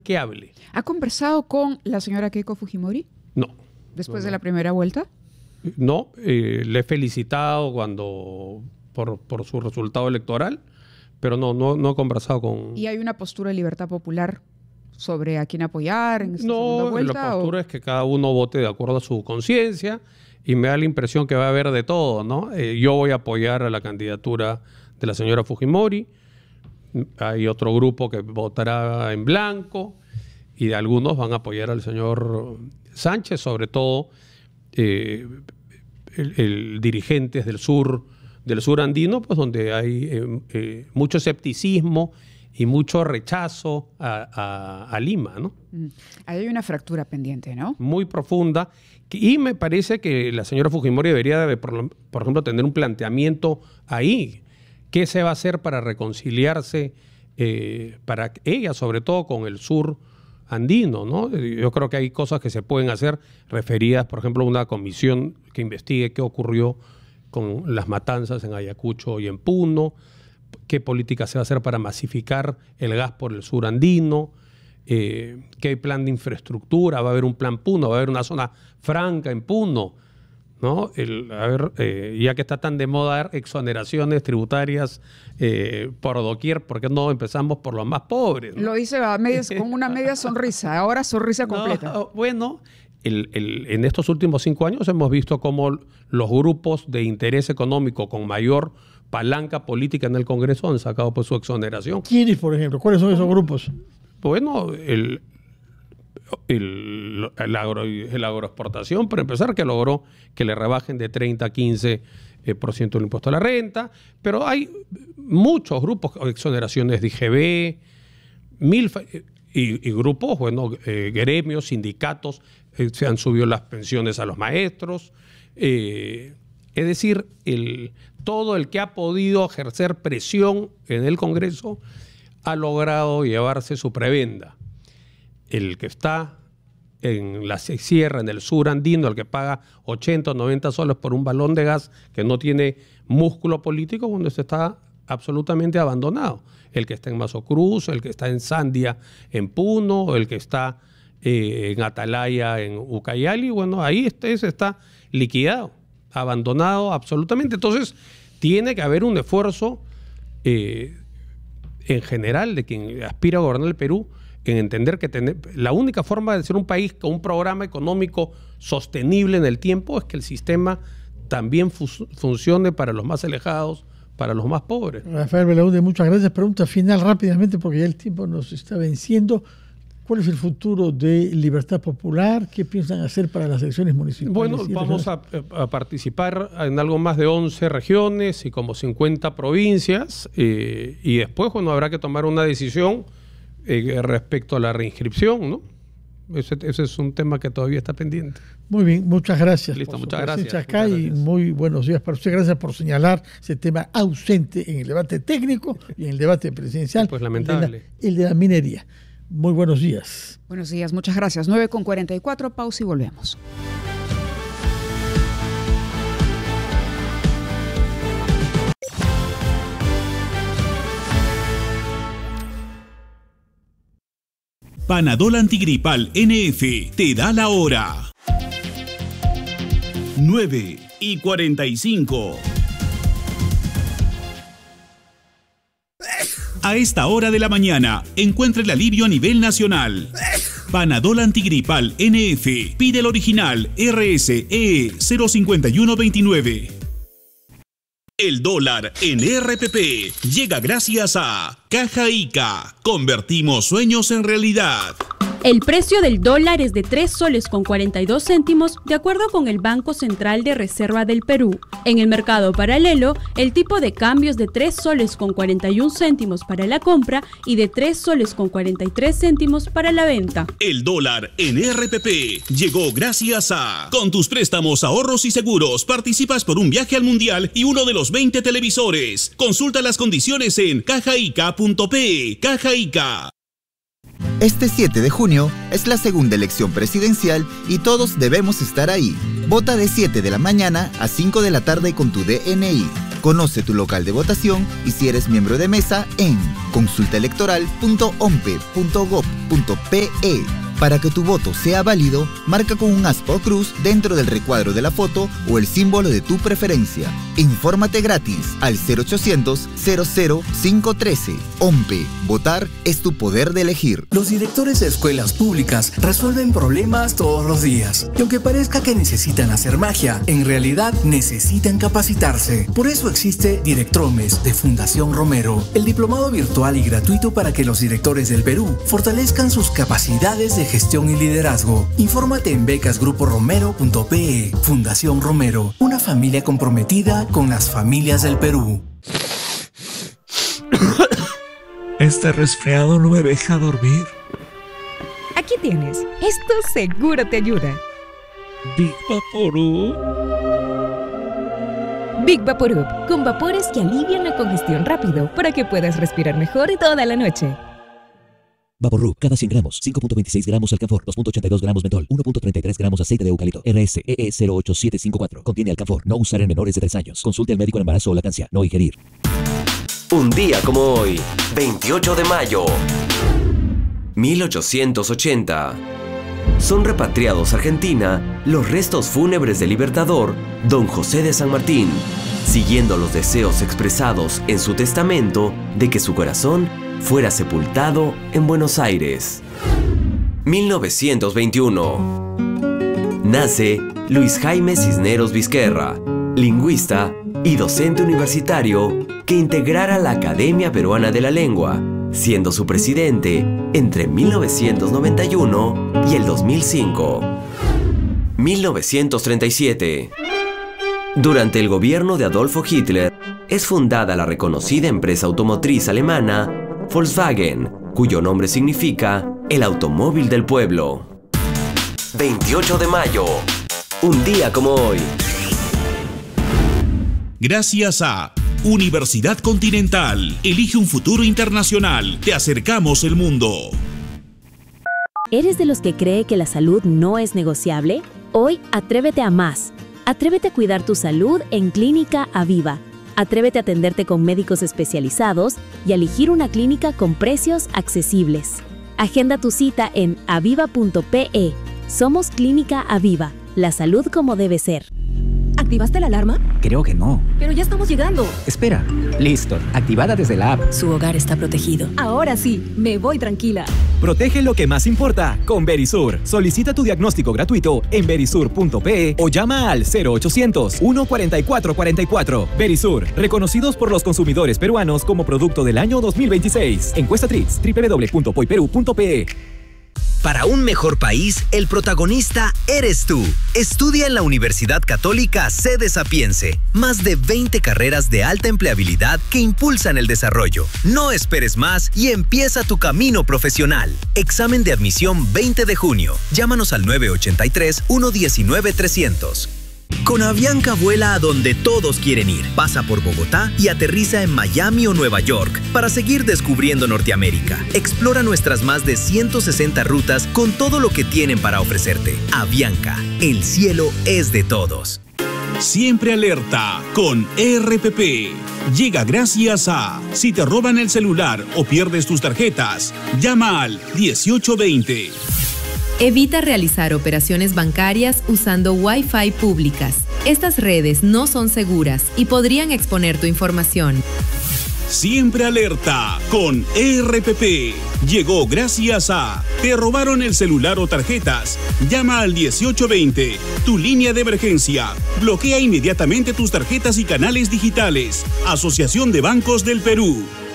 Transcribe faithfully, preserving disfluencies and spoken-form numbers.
que hable. ¿Ha conversado con la señora Keiko Fujimori? No. ¿Después no, de no. la primera vuelta? No, eh, le he felicitado cuando por, por su resultado electoral, pero no, no, no he conversado con... ¿Y hay una postura de Libertad Popular sobre a quién apoyar en esta segunda No, vuelta? la postura o... es que cada uno vote de acuerdo a su conciencia y me da la impresión que va a haber de todo, ¿no? Eh, yo voy a apoyar a la candidatura de la señora Fujimori, hay otro grupo que votará en blanco y algunos van a apoyar al señor Sánchez, sobre todo eh, el, el dirigentes del sur, del sur andino, pues donde hay eh, eh, mucho escepticismo y mucho rechazo a, a, a Lima, ¿no? Ahí hay una fractura pendiente, ¿no? Muy profunda. Y me parece que la señora Fujimori debería, de, por, por ejemplo, tener un planteamiento ahí. ¿Qué se va a hacer para reconciliarse, eh, para ella, sobre todo con el sur andino, ¿no? Yo creo que hay cosas que se pueden hacer referidas, por ejemplo, a una comisión que investigue qué ocurrió con las matanzas en Ayacucho y en Puno, qué política se va a hacer para masificar el gas por el sur andino, eh, qué plan de infraestructura, va a haber un plan Puno, va a haber una zona franca en Puno, ¿no? El, a ver, eh, ya que está tan de moda exoneraciones tributarias eh, por doquier, ¿por qué no empezamos por los más pobres, ¿no? Lo dice a medias, con una media sonrisa, ahora sonrisa completa. No, bueno, el, el, en estos últimos cinco años hemos visto cómo los grupos de interés económico con mayor palanca política en el Congreso han sacado pues su exoneración. ¿Quiénes, por ejemplo? ¿Cuáles son esos grupos? Bueno, el... El, el, agro, el agroexportación, para empezar, que logró que le rebajen de treinta a quince por ciento el impuesto a la renta, pero hay muchos grupos, exoneraciones de I G B, mil, y, y grupos, bueno, eh, gremios, sindicatos, eh, se han subido las pensiones a los maestros, eh, es decir, el, todo el que ha podido ejercer presión en el Congreso ha logrado llevarse su prebenda. El que está en la sierra, en el sur andino, el que paga ochenta o noventa soles por un balón de gas que no tiene músculo político, cuando este está absolutamente abandonado. El que está en Mazo Cruz, el que está en Sandia, en Puno, el que está eh, en Atalaya, en Ucayali, bueno, ahí este, ese está liquidado, abandonado absolutamente. Entonces, tiene que haber un esfuerzo eh, en general de quien aspira a gobernar el Perú, en entender que tener, la única forma de ser un país con un programa económico sostenible en el tiempo es que el sistema también fu funcione para los más alejados, para los más pobres. Rafael Belaúnde, muchas gracias. Pregunta final rápidamente porque ya el tiempo nos está venciendo. ¿Cuál es el futuro de Libertad Popular? ¿Qué piensan hacer para las elecciones municipales? Bueno, vamos a, a participar en algo más de once regiones y como cincuenta provincias eh, y después, bueno, habrá que tomar una decisión Eh, respecto a la reinscripción, ¿no? Ese, ese es un tema que todavía está pendiente. Muy bien, muchas gracias. Listo, por muchas gracias, acá muchas y gracias. muy buenos días para usted. Gracias por señalar ese tema ausente en el debate técnico y en el debate presidencial. Pues lamentable. El de la, el de la minería. Muy buenos días. Buenos días, muchas gracias. nueve con cuarenta y cuatro, pausa y volvemos. Panadol Antigripal N F te da la hora. nueve y cuarenta y cinco. A esta hora de la mañana, encuentra el alivio a nivel nacional. Panadol Antigripal N F. Pide el original R S E cero cinco uno dos nueve. El dólar en R P P llega gracias a Caja Ica. Convertimos sueños en realidad. El precio del dólar es de tres soles con cuarenta y dos céntimos de acuerdo con el Banco Central de Reserva del Perú. En el mercado paralelo, el tipo de cambio es de tres soles con cuarenta y un céntimos para la compra y de tres soles con cuarenta y tres céntimos para la venta. El dólar en R P P llegó gracias a... Con tus préstamos, ahorros y seguros, participas por un viaje al Mundial y uno de los veinte televisores. Consulta las condiciones en cajaica punto pe. Caja Ica. Este siete de junio es la segunda elección presidencial y todos debemos estar ahí. Vota de siete de la mañana a cinco de la tarde con tu D N I. Conoce tu local de votación y si eres miembro de mesa en consulta electoral punto ompe punto gob punto pe. Para que tu voto sea válido, marca con un aspa o cruz dentro del recuadro de la foto o el símbolo de tu preferencia. Infórmate gratis al cero ochocientos, cero cero cinco uno tres. OMPE. Votar es tu poder de elegir. Los directores de escuelas públicas resuelven problemas todos los días. Y aunque parezca que necesitan hacer magia, en realidad necesitan capacitarse. Por eso existe Directromes de Fundación Romero, el diplomado virtual y gratuito para que los directores del Perú fortalezcan sus capacidades de gestión y liderazgo. Infórmate en becas grupo romero punto pe. Fundación Romero, una familia comprometida con las familias del Perú. Este resfriado no me deja dormir. Aquí tienes. Esto seguro te ayuda. Big Vaporub. Big Vaporub, con vapores que alivian la congestión rápido para que puedas respirar mejor toda la noche. Vaporub, cada cien gramos, cinco punto veintiséis gramos alcanfor, dos punto ochenta y dos gramos mentol, uno punto treinta y tres gramos aceite de eucalipto, R S E E cero ocho siete cinco cuatro. Contiene alcanfor, no usar en menores de tres años. Consulte al médico en embarazo o lactancia, no ingerir. Un día como hoy, veintiocho de mayo, mil ochocientos ochenta. Son repatriados a Argentina los restos fúnebres del libertador Don José de San Martín, siguiendo los deseos expresados en su testamento de que su corazón fuera sepultado en Buenos Aires. mil novecientos veintiuno. Nace Luis Jaime Cisneros Vizquerra, lingüista y docente universitario que integrara la Academia Peruana de la Lengua, siendo su presidente entre mil novecientos noventa y uno y el dos mil cinco. mil novecientos treinta y siete. Durante el gobierno de Adolfo Hitler, es fundada la reconocida empresa automotriz alemana Volkswagen, cuyo nombre significa el automóvil del pueblo. veintiocho de mayo, un día como hoy. Gracias a Universidad Continental. Elige un futuro internacional. Te acercamos el mundo. ¿Eres de los que cree que la salud no es negociable? Hoy, atrévete a más. Atrévete a cuidar tu salud en Clínica Aviva. Atrévete a atenderte con médicos especializados y a elegir una clínica con precios accesibles. Agenda tu cita en aviva punto pe. Somos Clínica Aviva. La salud como debe ser. ¿Activaste la alarma? Creo que no. Pero ya estamos llegando. Espera. Listo. Activada desde la app. Su hogar está protegido. Ahora sí, me voy tranquila. Protege lo que más importa con Verisur. Solicita tu diagnóstico gratuito en verisur punto pe o llama al cero ochocientos, uno cuarenta y cuatro cuarenta y cuatro. Verisur, reconocidos por los consumidores peruanos como producto del año dos mil veintiséis. Encuesta Trix, doble u doble u doble u punto poi perú punto pe. Para un mejor país, el protagonista eres tú. Estudia en la Universidad Católica Sede Sapiense. Más de veinte carreras de alta empleabilidad que impulsan el desarrollo. No esperes más y empieza tu camino profesional. Examen de admisión veinte de junio. Llámanos al nueve ocho tres, uno uno nueve, trescientos. Con Avianca vuela a donde todos quieren ir. Pasa por Bogotá y aterriza en Miami o Nueva York para seguir descubriendo Norteamérica. Explora nuestras más de ciento sesenta rutas con todo lo que tienen para ofrecerte. Avianca, el cielo es de todos. Siempre alerta con R P P. Llega gracias a si te roban el celular o pierdes tus tarjetas, llama al dieciocho veinte. Evita realizar operaciones bancarias usando Wi-Fi públicas. Estas redes no son seguras y podrían exponer tu información. Siempre alerta con R P P. Llegó gracias a ¿te robaron el celular o tarjetas? Llama al dieciocho veinte, tu línea de emergencia. Bloquea inmediatamente tus tarjetas y canales digitales. Asociación de Bancos del Perú.